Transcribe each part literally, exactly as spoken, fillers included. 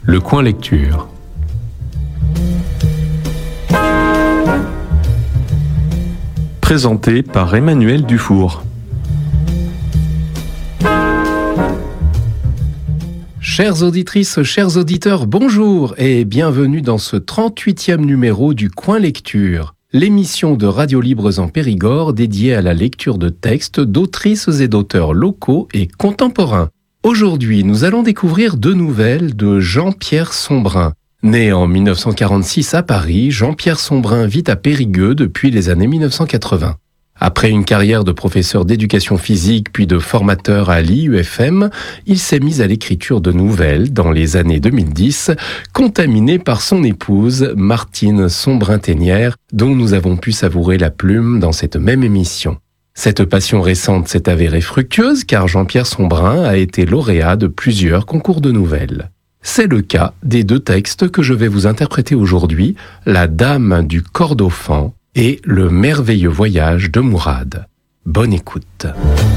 Le coin lecture. Présenté par Emmanuel Dufour. Chères auditrices, chers auditeurs, bonjour et bienvenue dans ce trente-huitième numéro du Coin Lecture, l'émission de Radio Libres en Périgord dédiée à la lecture de textes d'autrices et d'auteurs locaux et contemporains. Aujourd'hui, nous allons découvrir deux nouvelles de Jean-Pierre Sombrin. Né en mille neuf cent quarante-six à Paris, Jean-Pierre Sombrin vit à Périgueux depuis les années mille neuf cent quatre-vingts. Après une carrière de professeur d'éducation physique puis de formateur à l'I U F M, il s'est mis à l'écriture de nouvelles dans les années deux mille dix, contaminé par son épouse Martine Sombrin-Ténière, dont nous avons pu savourer la plume dans cette même émission. Cette passion récente s'est avérée fructueuse car Jean-Pierre Sombrin a été lauréat de plusieurs concours de nouvelles. C'est le cas des deux textes que je vais vous interpréter aujourd'hui, La Dame du Kordofan et Le merveilleux voyage de Mourad. Bonne écoute.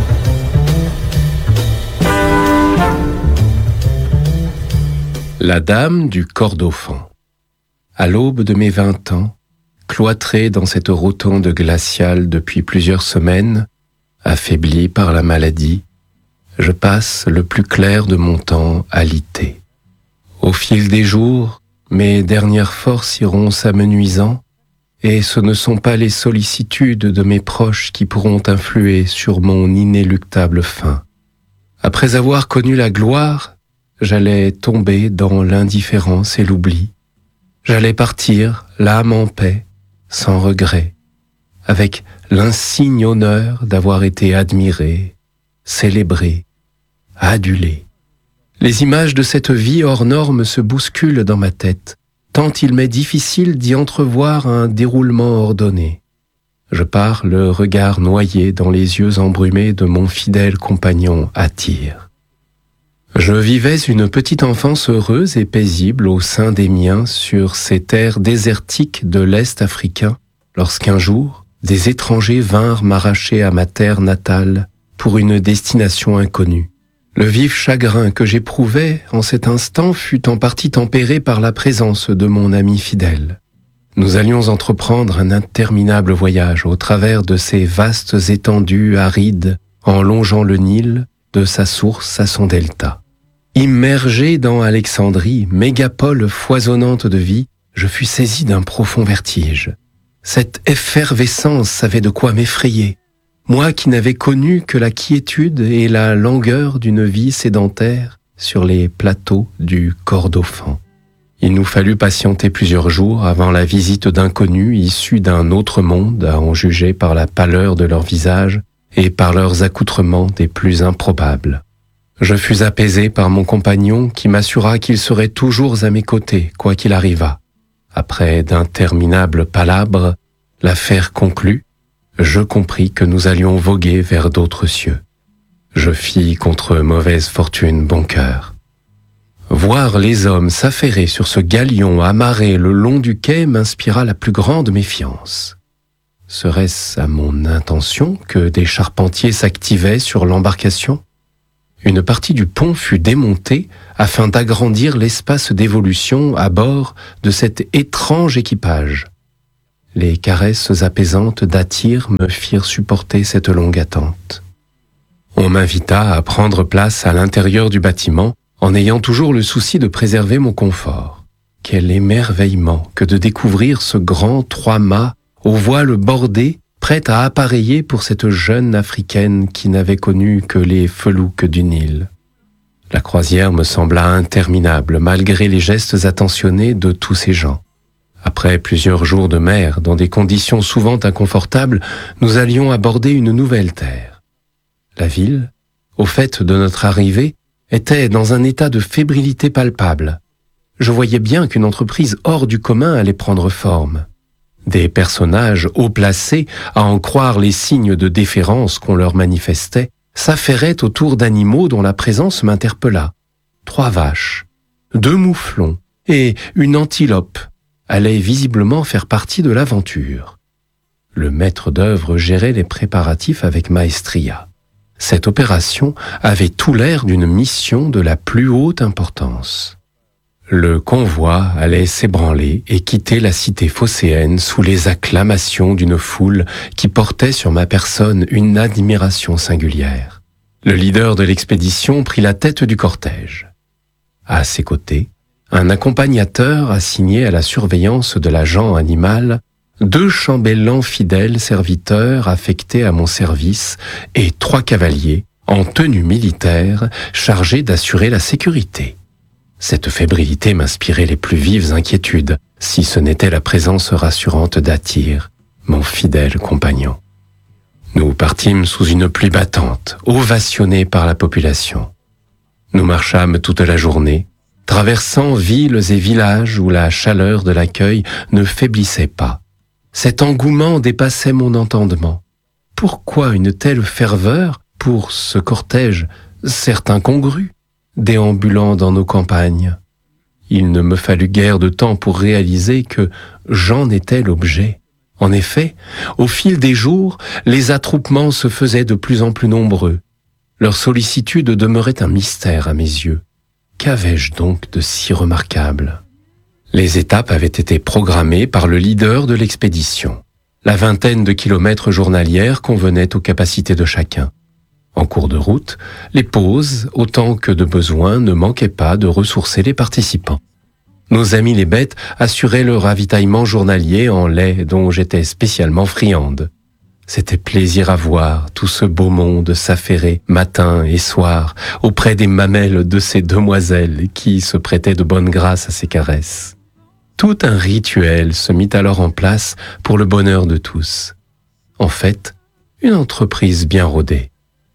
La Dame du Kordofan. À l'aube de mes vingt ans, cloîtré dans cette rotonde glaciale depuis plusieurs semaines, affaibli par la maladie, je passe le plus clair de mon temps alité. Au fil des jours, mes dernières forces iront s'amenuisant, et ce ne sont pas les sollicitudes de mes proches qui pourront influer sur mon inéluctable fin. Après avoir connu la gloire, j'allais tomber dans l'indifférence et l'oubli. J'allais partir, l'âme en paix, sans regret, avec l'insigne honneur d'avoir été admiré, célébré, adulé. Les images de cette vie hors norme se bousculent dans ma tête, tant il m'est difficile d'y entrevoir un déroulement ordonné. Je pars le regard noyé dans les yeux embrumés de mon fidèle compagnon Attire. Je vivais une petite enfance heureuse et paisible au sein des miens sur ces terres désertiques de l'Est africain, lorsqu'un jour, des étrangers vinrent m'arracher à ma terre natale pour une destination inconnue. Le vif chagrin que j'éprouvais en cet instant fut en partie tempéré par la présence de mon ami fidèle. Nous allions entreprendre un interminable voyage au travers de ces vastes étendues arides en longeant le Nil de sa source à son delta. Immergé dans Alexandrie, mégapole foisonnante de vie, je fus saisi d'un profond vertige. Cette effervescence avait de quoi m'effrayer. Moi qui n'avais connu que la quiétude et la langueur d'une vie sédentaire sur les plateaux du Kordofan. Il nous fallut patienter plusieurs jours avant la visite d'inconnus issus d'un autre monde, à en juger par la pâleur de leurs visages et par leurs accoutrements des plus improbables. Je fus apaisé par mon compagnon qui m'assura qu'il serait toujours à mes côtés, quoi qu'il arrivât. Après d'interminables palabres, l'affaire conclue, je compris que nous allions voguer vers d'autres cieux. Je fis contre mauvaise fortune bon cœur. Voir les hommes s'affairer sur ce galion amarré le long du quai m'inspira la plus grande méfiance. Serait-ce à mon intention que des charpentiers s'activaient sur l'embarcation ? Une partie du pont fut démontée afin d'agrandir l'espace d'évolution à bord de cet étrange équipage. Les caresses apaisantes d'Attire me firent supporter cette longue attente. On m'invita à prendre place à l'intérieur du bâtiment en ayant toujours le souci de préserver mon confort. Quel émerveillement que de découvrir ce grand trois-mâts aux voiles bordées, prêt à appareiller pour cette jeune Africaine qui n'avait connu que les felouques du Nil. La croisière me sembla interminable malgré les gestes attentionnés de tous ces gens. Après plusieurs jours de mer, dans des conditions souvent inconfortables, nous allions aborder une nouvelle terre. La ville, au fait de notre arrivée, était dans un état de fébrilité palpable. Je voyais bien qu'une entreprise hors du commun allait prendre forme. Des personnages haut placés, à en croire les signes de déférence qu'on leur manifestait, s'affairaient autour d'animaux dont la présence m'interpella. Trois vaches, deux mouflons et une antilope allaient visiblement faire partie de l'aventure. Le maître d'œuvre gérait les préparatifs avec maestria. Cette opération avait tout l'air d'une mission de la plus haute importance. Le convoi allait s'ébranler et quitter la cité phocéenne sous les acclamations d'une foule qui portait sur ma personne une admiration singulière. Le leader de l'expédition prit la tête du cortège. À ses côtés, un accompagnateur assigné à la surveillance de l'agent animal, deux chambellans fidèles serviteurs affectés à mon service et trois cavaliers en tenue militaire chargés d'assurer la sécurité. Cette fébrilité m'inspirait les plus vives inquiétudes, si ce n'était la présence rassurante d'Atir, mon fidèle compagnon. Nous partîmes sous une pluie battante, ovationnés par la population. Nous marchâmes toute la journée, traversant villes et villages où la chaleur de l'accueil ne faiblissait pas. Cet engouement dépassait mon entendement. Pourquoi une telle ferveur pour ce cortège, certes incongru, déambulant dans nos campagnes? Il ne me fallut guère de temps pour réaliser que j'en étais l'objet. En effet, au fil des jours, les attroupements se faisaient de plus en plus nombreux. Leur sollicitude demeurait un mystère à mes yeux. Qu'avais-je donc de si remarquable? Les étapes avaient été programmées par le leader de l'expédition. La vingtaine de kilomètres journalières convenaient aux capacités de chacun. En cours de route, les pauses, autant que de besoin, ne manquaient pas de ressourcer les participants. Nos amis les bêtes assuraient le ravitaillement journalier en lait dont j'étais spécialement friande. C'était plaisir à voir tout ce beau monde s'affairer matin et soir auprès des mamelles de ces demoiselles qui se prêtaient de bonne grâce à ces caresses. Tout un rituel se mit alors en place pour le bonheur de tous. En fait, une entreprise bien rodée.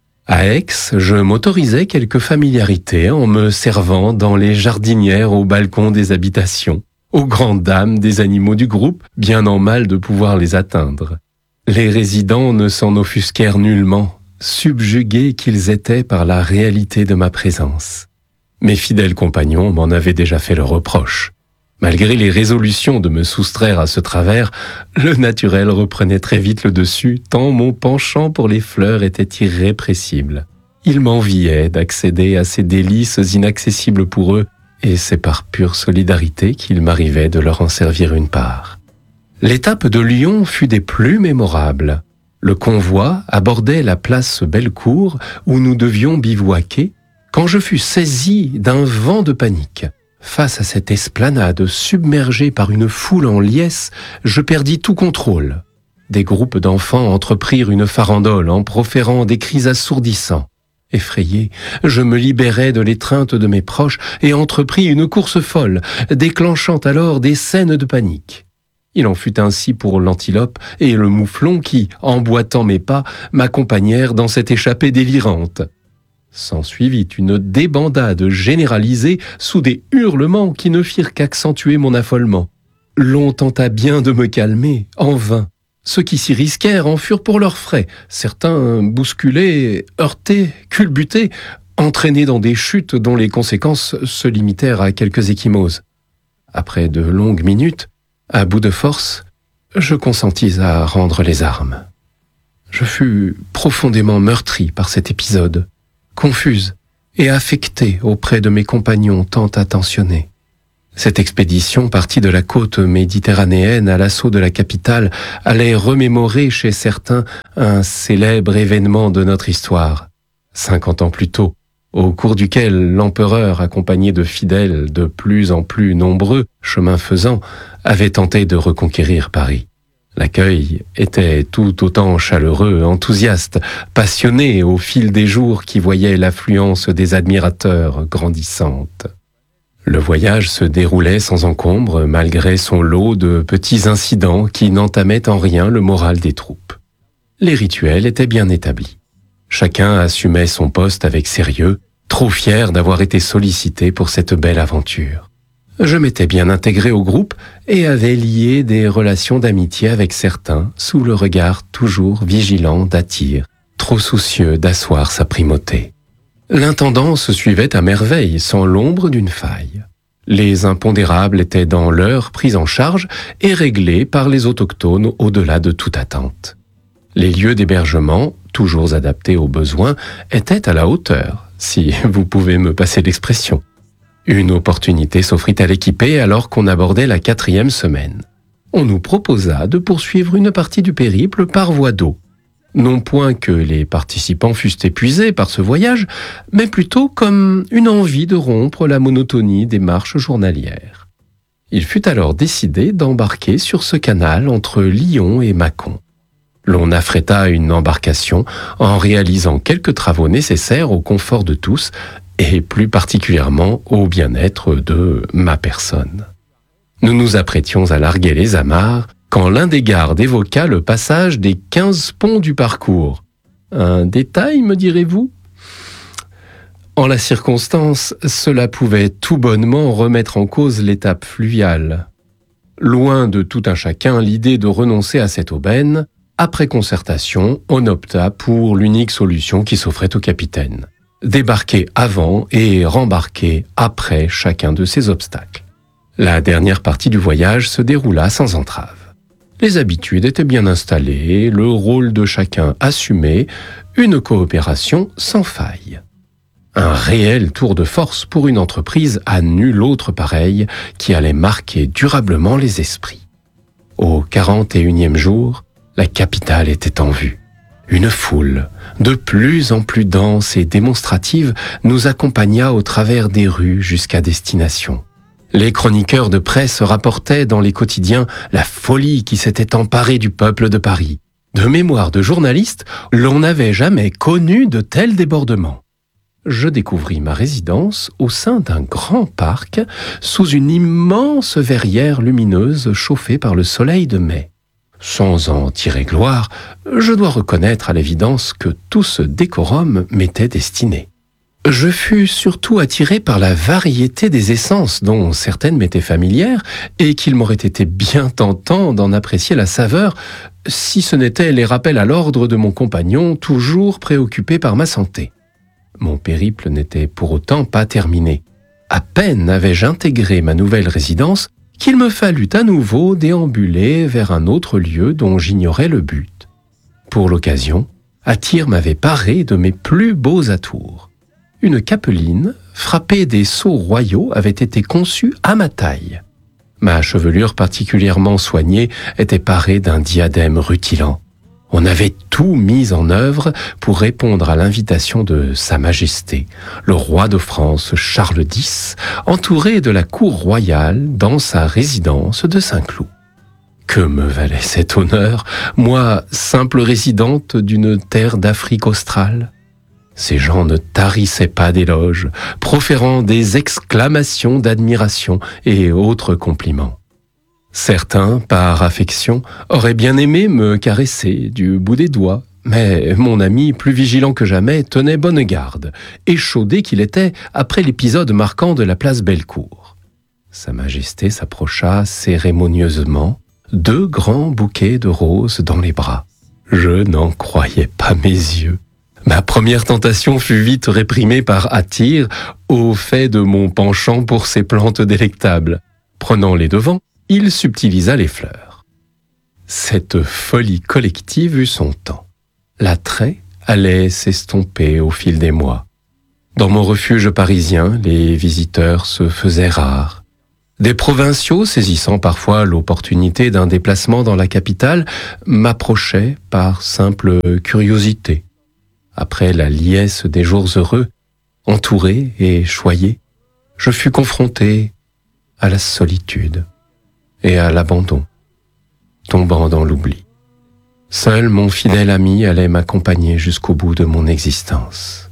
À Aix, je m'autorisais quelques familiarités en me servant dans les jardinières au balcon des habitations, aux grandes dames des animaux du groupe, bien en mal de pouvoir les atteindre. Les résidents ne s'en offusquèrent nullement, subjugués qu'ils étaient par la réalité de ma présence. Mes fidèles compagnons m'en avaient déjà fait le reproche. Malgré les résolutions de me soustraire à ce travers, le naturel reprenait très vite le dessus, tant mon penchant pour les fleurs était irrépressible. Ils m'enviaient d'accéder à ces délices inaccessibles pour eux, et c'est par pure solidarité qu'il m'arrivait de leur en servir une part. L'étape de Lyon fut des plus mémorables. Le convoi abordait la place Bellecour où nous devions bivouaquer quand je fus saisi d'un vent de panique. Face à cette esplanade submergée par une foule en liesse, je perdis tout contrôle. Des groupes d'enfants entreprirent une farandole en proférant des cris assourdissants. Effrayé, je me libérai de l'étreinte de mes proches et entrepris une course folle, déclenchant alors des scènes de panique. Il en fut ainsi pour l'antilope et le mouflon qui, emboîtant mes pas, m'accompagnèrent dans cette échappée délirante. S'ensuivit une débandade généralisée sous des hurlements qui ne firent qu'accentuer mon affolement. L'on tenta bien de me calmer, en vain. Ceux qui s'y risquèrent en furent pour leurs frais, certains bousculés, heurtés, culbutés, entraînés dans des chutes dont les conséquences se limitèrent à quelques ecchymoses. Après de longues minutes, à bout de force, je consentis à rendre les armes. Je fus profondément meurtri par cet épisode, confuse et affectée auprès de mes compagnons tant attentionnés. Cette expédition partie de la côte méditerranéenne à l'assaut de la capitale allait remémorer chez certains un célèbre événement de notre histoire. Cinquante ans plus tôt, au cours duquel l'empereur, accompagné de fidèles de plus en plus nombreux, chemin faisant, avait tenté de reconquérir Paris. L'accueil était tout autant chaleureux, enthousiaste, passionné au fil des jours qui voyaient l'affluence des admirateurs grandissante. Le voyage se déroulait sans encombre malgré son lot de petits incidents qui n'entamaient en rien le moral des troupes. Les rituels étaient bien établis. Chacun assumait son poste avec sérieux, trop fier d'avoir été sollicité pour cette belle aventure. Je m'étais bien intégré au groupe et avais lié des relations d'amitié avec certains sous le regard toujours vigilant d'Atir, trop soucieux d'asseoir sa primauté. L'intendant se suivait à merveille, sans l'ombre d'une faille. Les impondérables étaient dans l'heure pris en charge et réglés par les autochtones au-delà de toute attente. Les lieux d'hébergement, toujours adaptés aux besoins, étaient à la hauteur, si vous pouvez me passer l'expression. Une opportunité s'offrit à l'équipée alors qu'on abordait la quatrième semaine. On nous proposa de poursuivre une partie du périple par voie d'eau. Non point que les participants fussent épuisés par ce voyage, mais plutôt comme une envie de rompre la monotonie des marches journalières. Il fut alors décidé d'embarquer sur ce canal entre Lyon et Mâcon. L'on affréta une embarcation en réalisant quelques travaux nécessaires au confort de tous et plus particulièrement au bien-être de ma personne. Nous nous apprêtions à larguer les amarres quand l'un des gardes évoqua le passage des quinze ponts du parcours. Un détail, me direz-vous ? En la circonstance, cela pouvait tout bonnement remettre en cause l'étape fluviale. Loin de tout un chacun l'idée de renoncer à cette aubaine, après concertation, on opta pour l'unique solution qui s'offrait au capitaine. Débarquer avant et rembarquer après chacun de ces obstacles. La dernière partie du voyage se déroula sans entrave. Les habitudes étaient bien installées, le rôle de chacun assumé, une coopération sans faille. Un réel tour de force pour une entreprise à nul autre pareille qui allait marquer durablement les esprits. Au quarante et unième jour, la capitale était en vue. Une foule, de plus en plus dense et démonstrative, nous accompagna au travers des rues jusqu'à destination. Les chroniqueurs de presse rapportaient dans les quotidiens la folie qui s'était emparée du peuple de Paris. De mémoire de journaliste, l'on n'avait jamais connu de tels débordements. Je découvris ma résidence au sein d'un grand parc, sous une immense verrière lumineuse chauffée par le soleil de mai. Sans en tirer gloire, je dois reconnaître à l'évidence que tout ce décorum m'était destiné. Je fus surtout attiré par la variété des essences dont certaines m'étaient familières et qu'il m'aurait été bien tentant d'en apprécier la saveur si ce n'étaient les rappels à l'ordre de mon compagnon toujours préoccupé par ma santé. Mon périple n'était pour autant pas terminé. À peine avais-je intégré ma nouvelle résidence qu'il me fallut à nouveau déambuler vers un autre lieu dont j'ignorais le but. Pour l'occasion, Attyr m'avait paré de mes plus beaux atours. Une capeline, frappée des sceaux royaux, avait été conçue à ma taille. Ma chevelure particulièrement soignée était parée d'un diadème rutilant. On avait tout mis en œuvre pour répondre à l'invitation de Sa Majesté, le roi de France Charles dix, entouré de la cour royale dans sa résidence de Saint-Cloud. Que me valait cet honneur, moi, simple résidente d'une terre d'Afrique australe ? Ces gens ne tarissaient pas d'éloges, proférant des exclamations d'admiration et autres compliments. Certains, par affection, auraient bien aimé me caresser du bout des doigts, mais mon ami, plus vigilant que jamais, tenait bonne garde, échaudé qu'il était après l'épisode marquant de la place Bellecour. Sa Majesté s'approcha cérémonieusement, deux grands bouquets de roses dans les bras. Je n'en croyais pas mes yeux. Ma première tentation fut vite réprimée par Attyr au fait de mon penchant pour ces plantes délectables. Prenant les devants, il subtilisa les fleurs. Cette folie collective eut son temps. L'attrait allait s'estomper au fil des mois. Dans mon refuge parisien, les visiteurs se faisaient rares. Des provinciaux, saisissant parfois l'opportunité d'un déplacement dans la capitale, m'approchaient par simple curiosité. Après la liesse des jours heureux, entouré et choyé, je fus confronté à la solitude et à l'abandon, tombant dans l'oubli. Seul mon fidèle ami allait m'accompagner jusqu'au bout de mon existence.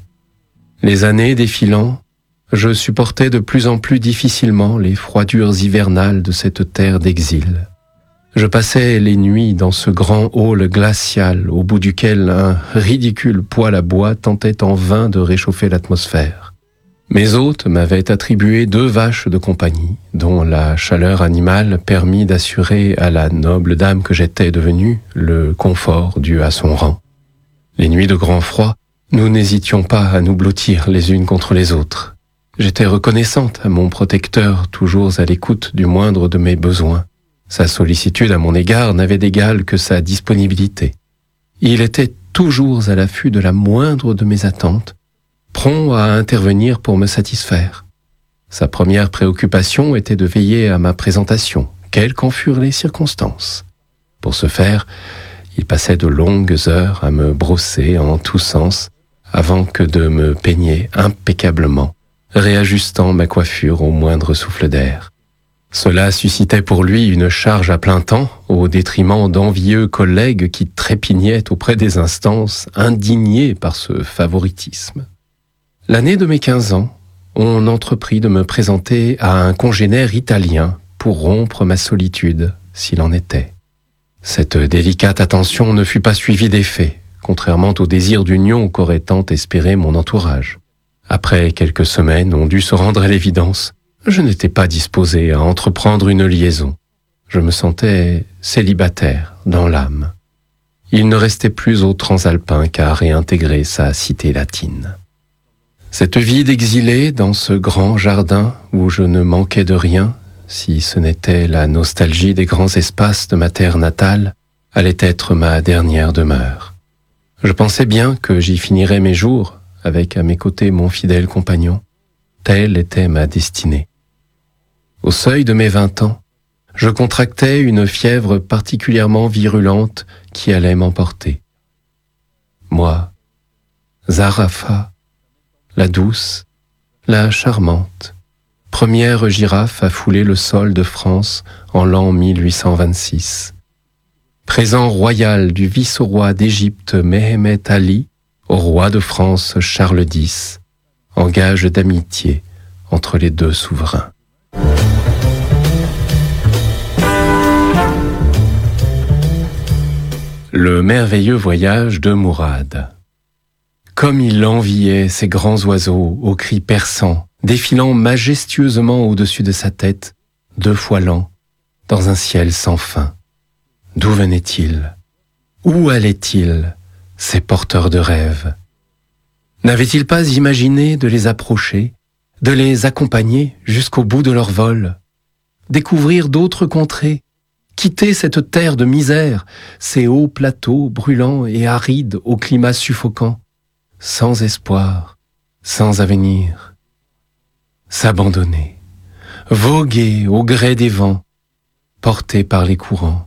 Les années défilant, je supportais de plus en plus difficilement les froidures hivernales de cette terre d'exil. Je passais les nuits dans ce grand hall glacial au bout duquel un ridicule poêle à bois tentait en vain de réchauffer l'atmosphère. Mes hôtes m'avaient attribué deux vaches de compagnie, dont la chaleur animale permit d'assurer à la noble dame que j'étais devenue le confort dû à son rang. Les nuits de grand froid, nous n'hésitions pas à nous blottir les unes contre les autres. J'étais reconnaissante à mon protecteur, toujours à l'écoute du moindre de mes besoins. Sa sollicitude à mon égard n'avait d'égal que sa disponibilité. Il était toujours à l'affût de la moindre de mes attentes, prompt à intervenir pour me satisfaire. Sa première préoccupation était de veiller à ma présentation, quelles qu'en furent les circonstances. Pour ce faire, il passait de longues heures à me brosser en tous sens avant que de me peigner impeccablement, réajustant ma coiffure au moindre souffle d'air. Cela suscitait pour lui une charge à plein temps, au détriment d'envieux collègues qui trépignaient auprès des instances, indignés par ce favoritisme. L'année de mes quinze ans, on entreprit de me présenter à un congénère italien pour rompre ma solitude, s'il en était. Cette délicate attention ne fut pas suivie d'effet, contrairement au désir d'union qu'aurait tant espéré mon entourage. Après quelques semaines, on dut se rendre à l'évidence. Je n'étais pas disposé à entreprendre une liaison. Je me sentais célibataire dans l'âme. Il ne restait plus au Transalpin qu'à réintégrer sa cité latine. Cette vie d'exilé dans ce grand jardin où je ne manquais de rien, si ce n'était la nostalgie des grands espaces de ma terre natale, allait être ma dernière demeure. Je pensais bien que j'y finirais mes jours, avec à mes côtés mon fidèle compagnon. Telle était ma destinée. Au seuil de mes vingt ans, je contractais une fièvre particulièrement virulente qui allait m'emporter. Moi, Zarafa, la douce, la charmante, première girafe à fouler le sol de France en l'an mille huit cent vingt-six. Présent royal du vice-roi d'Égypte Mehemet Ali au roi de France Charles X, en gage d'amitié entre les deux souverains. Le merveilleux voyage de Mourad. Comme il enviait ces grands oiseaux aux cris perçants, défilant majestueusement au-dessus de sa tête, deux fois lents, dans un ciel sans fin. D'où venaient-ils? Où allaient-ils, ces porteurs de rêves? N'avait-il pas imaginé de les approcher, de les accompagner jusqu'au bout de leur vol, découvrir d'autres contrées, quitter cette terre de misère, ces hauts plateaux brûlants et arides au climat suffocant, sans espoir, sans avenir, s'abandonner, voguer au gré des vents, porté par les courants,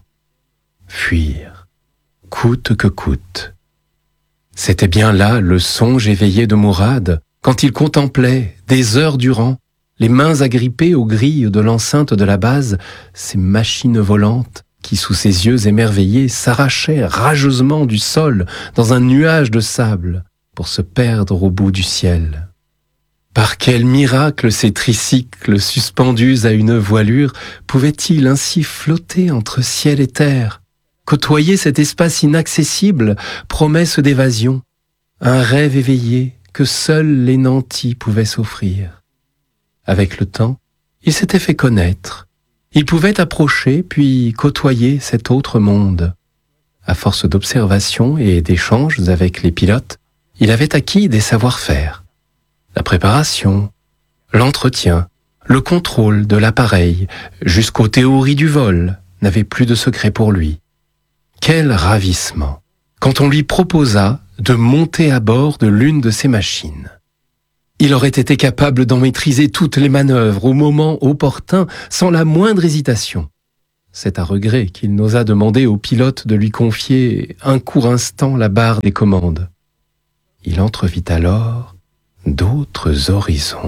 fuir, coûte que coûte. C'était bien là le songe éveillé de Mourad, quand il contemplait, des heures durant, les mains agrippées aux grilles de l'enceinte de la base, ces machines volantes qui, sous ses yeux émerveillés, s'arrachaient rageusement du sol dans un nuage de sable pour se perdre au bout du ciel. Par quel miracle ces tricycles suspendus à une voilure pouvaient-ils ainsi flotter entre ciel et terre, côtoyer cet espace inaccessible, promesse d'évasion, un rêve éveillé que seuls les nantis pouvaient s'offrir. Avec le temps, il s'était fait connaître. Il pouvait approcher puis côtoyer cet autre monde. À force d'observation et d'échanges avec les pilotes, il avait acquis des savoir-faire. La préparation, l'entretien, le contrôle de l'appareil, jusqu'aux théories du vol, n'avaient plus de secret pour lui. Quel ravissement quand on lui proposa de monter à bord de l'une de ces machines. Il aurait été capable d'en maîtriser toutes les manœuvres au moment opportun, sans la moindre hésitation. C'est à regret qu'il n'osa demander au pilote de lui confier un court instant la barre des commandes. Il entrevit alors d'autres horizons.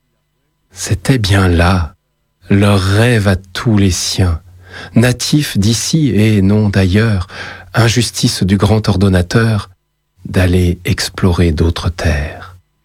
C'était bien là, leur rêve à tous les siens, natifs d'ici et non d'ailleurs, injustice du grand ordonnateur, d'aller explorer d'autres terres.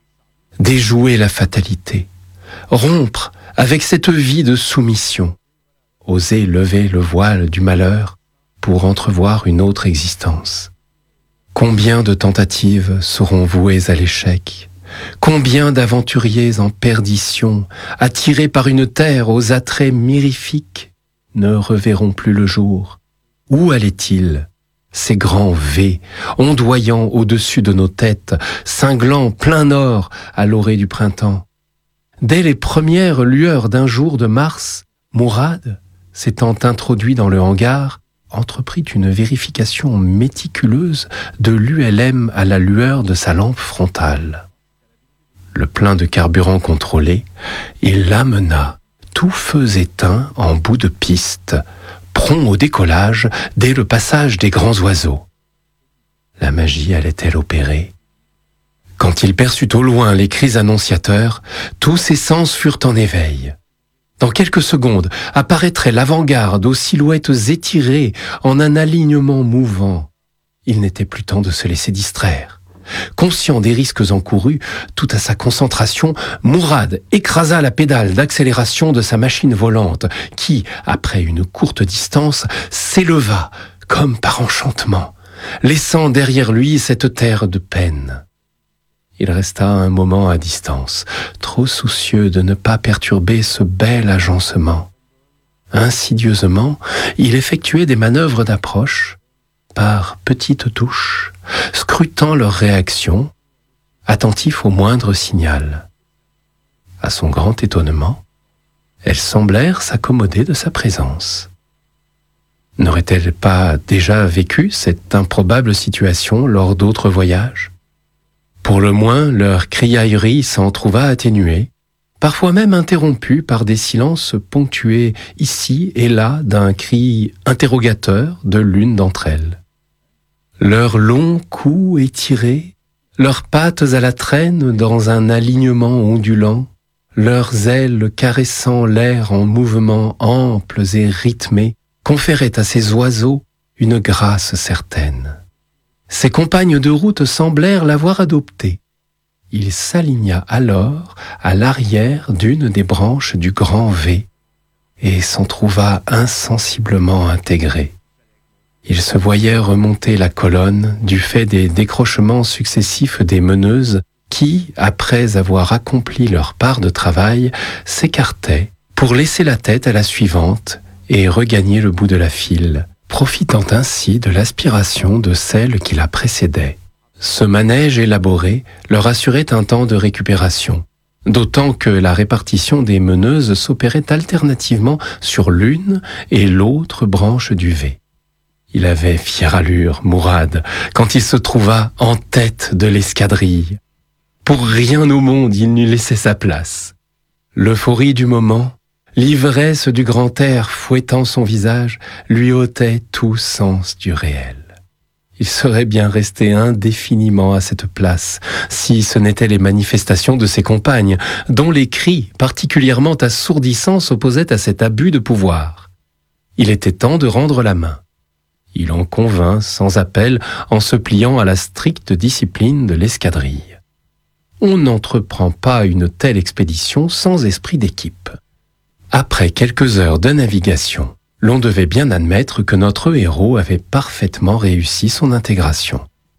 Déjouer la fatalité, rompre avec cette vie de soumission, oser lever le voile du malheur pour entrevoir une autre existence. Combien de tentatives seront vouées à l'échec? Combien d'aventuriers en perdition, attirés par une terre aux attraits mirifiques, ne reverront plus le jour? Où allaient-ils, ces grands V, ondoyant au-dessus de nos têtes, cinglant plein nord à l'orée du printemps? Dès les premières lueurs d'un jour de mars, Mourad, s'étant introduit dans le hangar, entreprit une vérification méticuleuse de l'U L M à la lueur de sa lampe frontale. le plein de carburant contrôlé, il l'amena, tout feux éteints en bout de piste, prompt au décollage dès le passage des grands oiseaux. La magie allait-elle opérer ? Quand il perçut au loin les cris annonciateurs, tous ses sens furent en éveil. Dans quelques secondes, apparaîtrait l'avant-garde aux silhouettes étirées en un alignement mouvant. Il n'était plus temps de se laisser distraire. Conscient des risques encourus, tout à sa concentration, Mourad écrasa la pédale d'accélération de sa machine volante qui, après une courte distance, s'éleva comme par enchantement, laissant derrière lui cette terre de peine. Il resta un moment à distance, trop soucieux de ne pas perturber ce bel agencement. Insidieusement, il effectuait des manœuvres d'approche, par petites touches, scrutant leur réaction, attentif au moindre signal. À son grand étonnement, elles semblèrent s'accommoder de sa présence. N'aurait-elle pas déjà vécu cette improbable situation lors d'autres voyages ? Pour le moins, leur criaillerie s'en trouva atténuée, parfois même interrompue par des silences ponctués ici et là d'un cri interrogateur de l'une d'entre elles. Leurs longs coups étirés, leurs pattes à la traîne dans un alignement ondulant, leurs ailes caressant l'air en mouvements amples et rythmés, conféraient à ces oiseaux une grâce certaine. Ses compagnes de route semblèrent l'avoir adopté. Il s'aligna alors à l'arrière d'une des branches du grand V et s'en trouva insensiblement intégré. Il se voyait remonter la colonne du fait des décrochements successifs des meneuses qui, après avoir accompli leur part de travail, s'écartaient pour laisser la tête à la suivante et regagner le bout de la file, profitant ainsi de l'aspiration de celle qui la précédait. Ce manège élaboré leur assurait un temps de récupération, d'autant que la répartition des meneuses s'opérait alternativement sur l'une et l'autre branche du V. Il avait fière allure, Mourad, quand il se trouva en tête de l'escadrille. Pour rien au monde il n'eût laissé sa place. L'euphorie du moment, l'ivresse du grand air fouettant son visage, lui ôtait tout sens du réel. Il serait bien resté indéfiniment à cette place, si ce n'étaient les manifestations de ses compagnes, dont les cris particulièrement assourdissants s'opposaient à cet abus de pouvoir. Il était temps de rendre la main. Il en convint sans appel en se pliant à la stricte discipline de l'escadrille. On n'entreprend pas une telle expédition sans esprit d'équipe. Après quelques heures de navigation, l'on devait bien admettre que notre héros avait parfaitement réussi son intégration.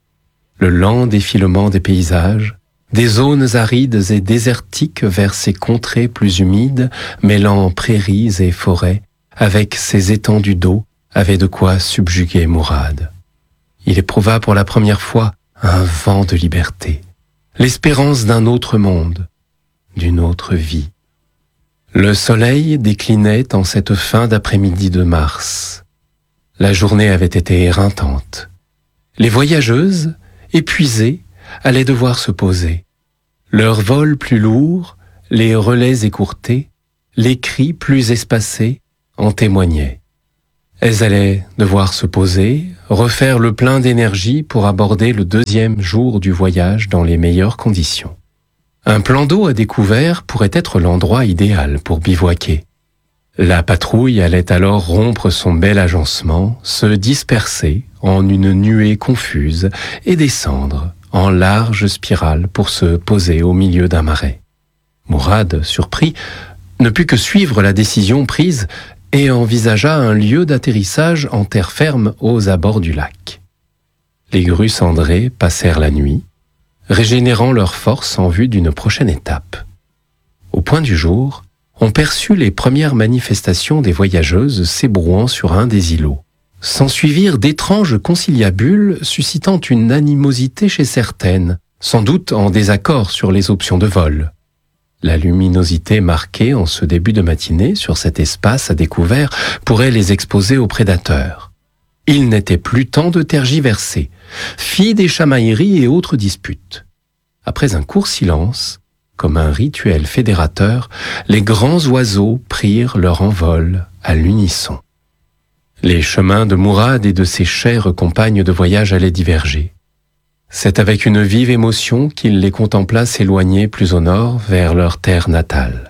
Le lent défilement des paysages, des zones arides et désertiques vers ces contrées plus humides, mêlant prairies et forêts, avec ses étendues d'eau, avait de quoi subjuguer Mourad. Il éprouva pour la première fois un vent de liberté, l'espérance d'un autre monde, d'une autre vie. Le soleil déclinait en cette fin d'après-midi de mars. La journée avait été éreintante. Les voyageuses, épuisées, allaient devoir se poser. Leur vol plus lourd, les relais écourtés, les cris plus espacés en témoignaient. Elles allaient devoir se poser, refaire le plein d'énergie pour aborder le deuxième jour du voyage dans les meilleures conditions. Un plan d'eau à découvert pourrait être l'endroit idéal pour bivouaquer. La patrouille allait alors rompre son bel agencement, se disperser en une nuée confuse et descendre en large spirale pour se poser au milieu d'un marais. Mourad, surpris, ne put que suivre la décision prise et envisagea un lieu d'atterrissage en terre ferme aux abords du lac. Les grues cendrées passèrent la nuit, régénérant leurs forces en vue d'une prochaine étape. Au point du jour, on perçut les premières manifestations des voyageuses s'ébrouant sur un des îlots. S'ensuivirent d'étranges conciliabules suscitant une animosité chez certaines, sans doute en désaccord sur les options de vol. La luminosité marquée en ce début de matinée sur cet espace à découvert pourrait les exposer aux prédateurs. Il n'était plus temps de tergiverser, fit des chamailleries et autres disputes. Après un court silence, comme un rituel fédérateur, les grands oiseaux prirent leur envol à l'unisson. Les chemins de Mourad et de ses chères compagnes de voyage allaient diverger. C'est avec une vive émotion qu'il les contempla s'éloigner plus au nord vers leur terre natale.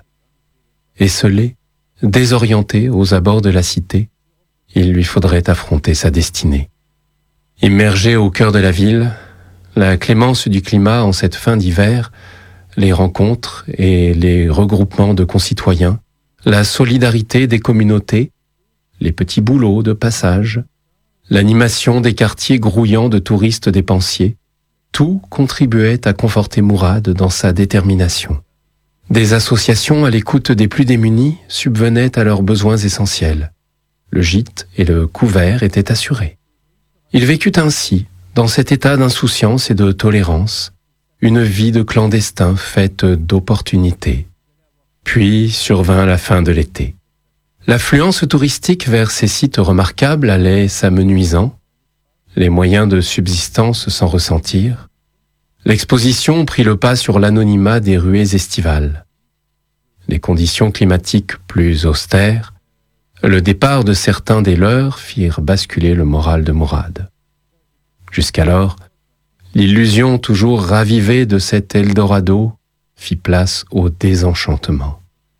Esselé, désorienté aux abords de la cité, il lui faudrait affronter sa destinée. Immergé au cœur de la ville, la clémence du climat en cette fin d'hiver, les rencontres et les regroupements de concitoyens, la solidarité des communautés, les petits boulots de passage, l'animation des quartiers grouillants de touristes dépensiers, tout contribuait à conforter Mourad dans sa détermination. Des associations à l'écoute des plus démunis subvenaient à leurs besoins essentiels. Le gîte et le couvert étaient assurés. Il vécut ainsi, dans cet état d'insouciance et de tolérance, une vie de clandestin faite d'opportunités. Puis survint la fin de l'été. L'affluence touristique vers ces sites remarquables allait s'amenuisant, les moyens de subsistance s'en ressentirent. L'exposition prit le pas sur l'anonymat des ruées estivales. Les conditions climatiques plus austères, le départ de certains des leurs firent basculer le moral de Mourad. Jusqu'alors, l'illusion toujours ravivée de cet Eldorado fit place au désenchantement.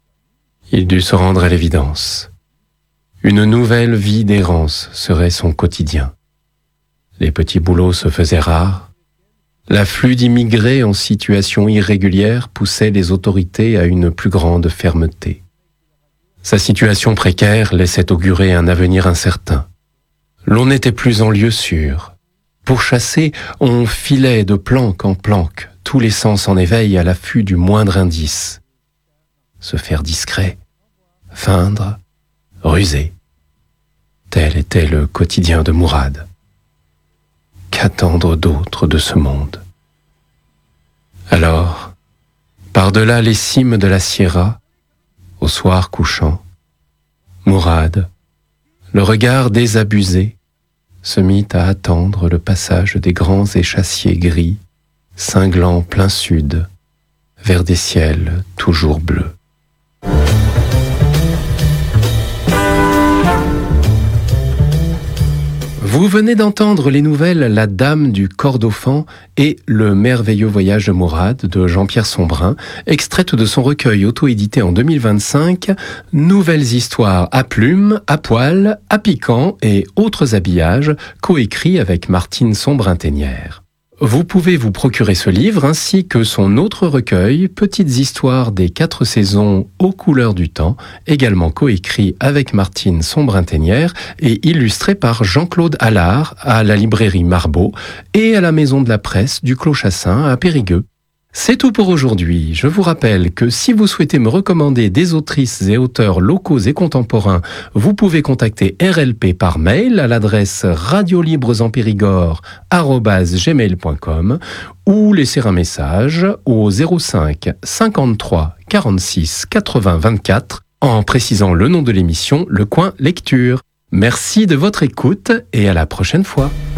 Il dut se rendre à l'évidence. Une nouvelle vie d'errance serait son quotidien. Les petits boulots se faisaient rares. L'afflux d'immigrés en situation irrégulière poussait les autorités à une plus grande fermeté. Sa situation précaire laissait augurer un avenir incertain. L'on n'était plus en lieu sûr. Pour chasser, on filait de planque en planque, tous les sens en éveil à l'affût du moindre indice. Se faire discret, feindre, ruser. Tel était le quotidien de Mourad. Qu'attendre d'autre de ce monde? Alors, par-delà les cimes de la Sierra, au soir couchant, Mourad, le regard désabusé, se mit à attendre le passage des grands échassiers gris, cinglant plein sud, vers des ciels toujours bleus. Vous venez d'entendre les nouvelles La Dame du Kordofan et Le merveilleux voyage de Mourad de Jean-Pierre Sombrin, extraites de son recueil auto-édité en deux mille vingt-cinq, Nouvelles histoires à plumes, à poil, à piquant et autres habillages, coécrit avec Martine Sombrin-Ténière. Vous pouvez vous procurer ce livre ainsi que son autre recueil, Petites histoires des quatre saisons aux couleurs du temps, également coécrit avec Martine Sombrin-Ténière et illustré par Jean-Claude Allard à la librairie Marbeau et à la Maison de la Presse du Clos Chassin à Périgueux. C'est tout pour aujourd'hui. Je vous rappelle que si vous souhaitez me recommander des autrices et auteurs locaux et contemporains, vous pouvez contacter R L P par mail à l'adresse radiolibresenpérigord arobase gmail point com ou laisser un message au zéro cinq cinquante-trois quarante-six quatre-vingts vingt-quatre en précisant le nom de l'émission, Le Coin Lecture. Merci de votre écoute et à la prochaine fois.